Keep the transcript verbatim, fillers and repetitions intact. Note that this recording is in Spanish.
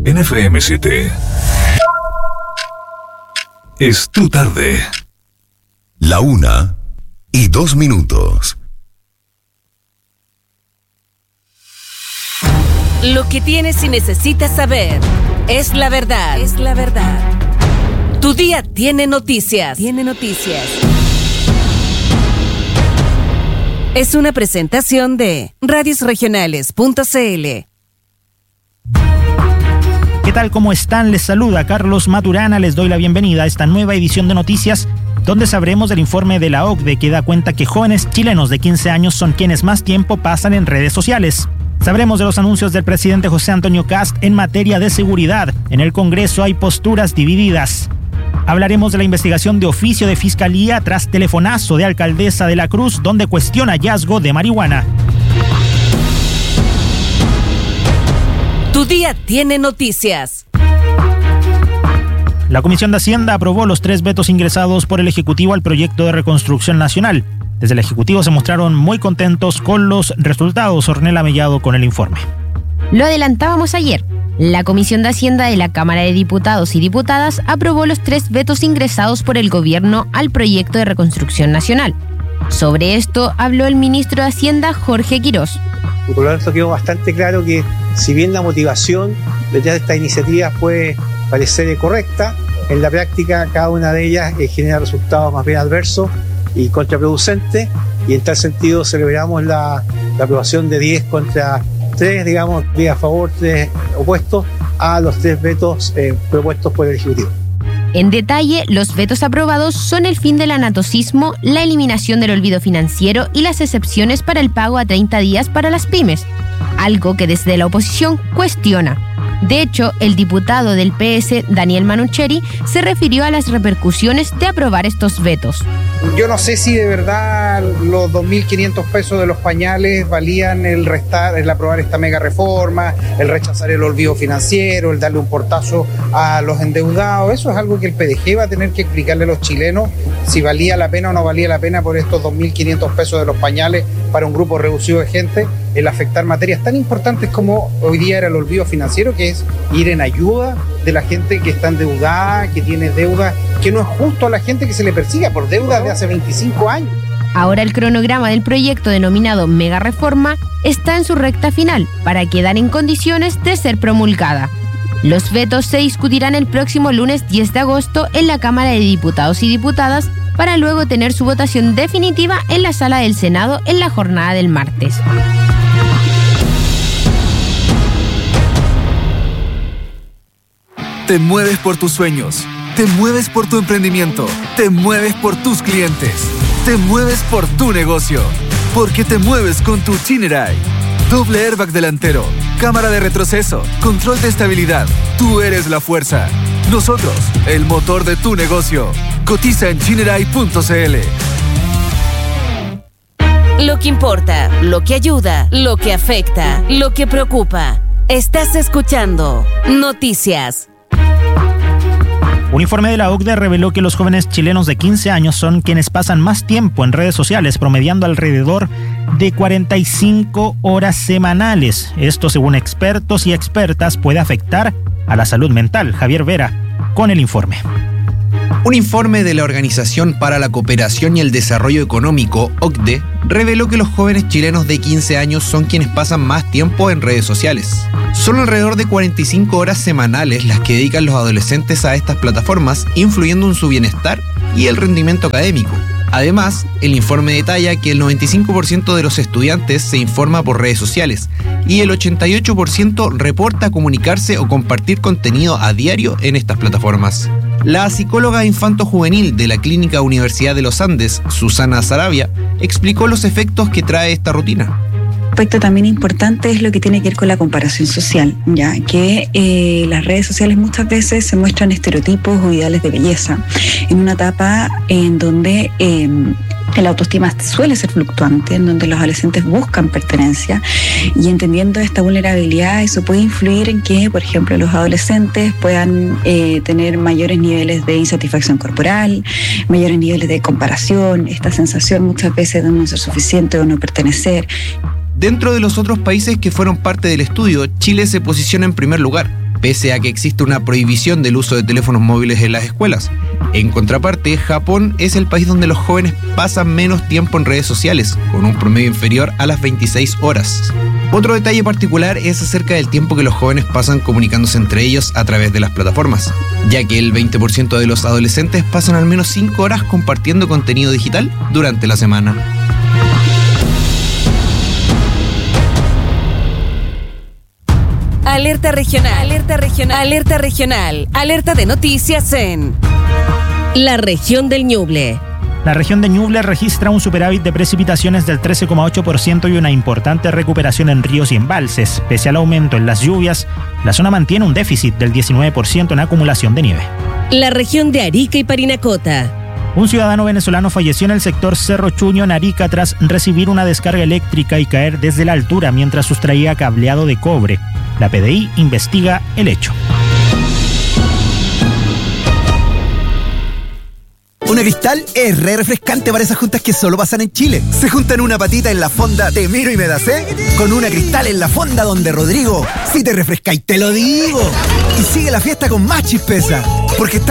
en F M siete. Es tu tarde. La una y dos minutos. Lo que tienes y necesitas saber es la verdad. Es la verdad. Tu día tiene noticias. Tiene noticias. Es una presentación de radios regionales punto c l. ¿Qué tal? ¿Cómo están? Les saluda Carlos Maturana. Les doy la bienvenida a esta nueva edición de noticias, donde sabremos del informe de la O C D E que da cuenta que jóvenes chilenos de quince años son quienes más tiempo pasan en redes sociales. Sabremos de los anuncios del presidente José Antonio Kast en materia de seguridad. En el Congreso hay posturas divididas. Hablaremos de la investigación de oficio de Fiscalía tras telefonazo de alcaldesa de La Cruz, donde cuestiona hallazgo de marihuana. Tu día tiene noticias. La Comisión de Hacienda aprobó los tres vetos ingresados por el Ejecutivo al proyecto de reconstrucción nacional. Desde el Ejecutivo se mostraron muy contentos con los resultados. Ornella Mellado con el informe. Lo adelantábamos ayer. La Comisión de Hacienda de la Cámara de Diputados y Diputadas aprobó los tres vetos ingresados por el gobierno al proyecto de reconstrucción nacional. Sobre esto habló el ministro de Hacienda, Jorge Quirós. Por lo tanto, quedó bastante claro que, si bien la motivación detrás de esta iniciativa puede parecer correcta, en la práctica cada una de ellas eh, genera resultados más bien adversos y contraproducentes, y en tal sentido celebramos la, la aprobación de diez contra tres, digamos, diez a favor, tres opuestos a los tres vetos eh, propuestos por el Ejecutivo. En detalle, los vetos aprobados son el fin del anatocismo, la eliminación del olvido financiero y las excepciones para el pago a treinta días para las pymes, algo que desde la oposición cuestiona. De hecho, el diputado del P S, Daniel Manucheri, se refirió a las repercusiones de aprobar estos vetos. Yo no sé si de verdad los dos mil quinientos pesos de los pañales valían el restar, el aprobar esta mega reforma, el rechazar el olvido financiero, el darle un portazo a los endeudados. Eso es algo que el P D G va a tener que explicarle a los chilenos si valía la pena o no valía la pena por estos dos mil quinientos pesos de los pañales para un grupo reducido de gente, el afectar materias tan importantes como hoy día era el olvido financiero, que es ir en ayuda de la gente que está endeudada, que tiene deuda, que no es justo a la gente que se le persiga por deuda de hace veinticinco años. Ahora el cronograma del proyecto denominado Mega Reforma está en su recta final para quedar en condiciones de ser promulgada. Los vetos se discutirán el próximo lunes diez de agosto en la Cámara de Diputados y Diputadas para luego tener su votación definitiva en la sala del Senado en la jornada del martes. Te mueves por tus sueños, te mueves por tu emprendimiento, te mueves por tus clientes, te mueves por tu negocio, porque te mueves con tu Chinerai. Doble airbag delantero, cámara de retroceso, control de estabilidad. Tú eres la fuerza. Nosotros, el motor de tu negocio. Cotiza en chinerai punto c l. Lo que importa, lo que ayuda, lo que afecta, lo que preocupa. Estás escuchando Noticias. Un informe de la O C D E reveló que los jóvenes chilenos de quince años son quienes pasan más tiempo en redes sociales, promediando alrededor de cuarenta y cinco horas semanales. Esto, según expertos y expertas, puede afectar a la salud mental. Javier Vera, con el informe. Un informe de la Organización para la Cooperación y el Desarrollo Económico, O C D E, reveló que los jóvenes chilenos de quince años son quienes pasan más tiempo en redes sociales. Son alrededor de cuarenta y cinco horas semanales las que dedican los adolescentes a estas plataformas, influyendo en su bienestar y el rendimiento académico. Además, el informe detalla que el noventa y cinco por ciento de los estudiantes se informa por redes sociales y el ochenta y ocho por ciento reporta comunicarse o compartir contenido a diario en estas plataformas. La psicóloga infanto-juvenil de la Clínica Universidad de los Andes, Susana Sarabia, explicó los efectos que trae esta rutina. Un aspecto también importante es lo que tiene que ver con la comparación social, ya que eh, las redes sociales muchas veces se muestran estereotipos o ideales de belleza en una etapa en donde eh, la autoestima suele ser fluctuante, en donde los adolescentes buscan pertenencia, y entendiendo esta vulnerabilidad, eso puede influir en que, por ejemplo, los adolescentes puedan eh, tener mayores niveles de insatisfacción corporal, mayores niveles de comparación, esta sensación muchas veces de no ser suficiente o no pertenecer. Dentro de los otros países que fueron parte del estudio, Chile se posiciona en primer lugar. pese a que existe una prohibición del uso de teléfonos móviles en las escuelas. En contraparte, Japón es el país donde los jóvenes pasan menos tiempo en redes sociales, con un promedio inferior a las veintiséis horas. Otro detalle particular es acerca del tiempo que los jóvenes pasan comunicándose entre ellos a través de las plataformas, ya que el veinte por ciento de los adolescentes pasan al menos cinco horas compartiendo contenido digital durante la semana. Alerta regional, alerta regional, alerta regional, alerta de noticias en la región del Ñuble. La región de Ñuble registra un superávit de precipitaciones del trece coma ocho por ciento y una importante recuperación en ríos y embalses. Pese al aumento en las lluvias, la zona mantiene un déficit del diecinueve por ciento en acumulación de nieve. La región de Arica y Parinacota. Un ciudadano venezolano falleció en el sector Cerro Chuño, en Arica, tras recibir una descarga eléctrica y caer desde la altura mientras sustraía cableado de cobre. La P D I investiga el hecho. Una Cristal es re refrescante para esas juntas que solo pasan en Chile. Se juntan una patita en la fonda Te Miro y Me Da Sé con una Cristal en la fonda donde Rodrigo, si te refrescáis te lo digo. Y sigue la fiesta con más chispeza, porque está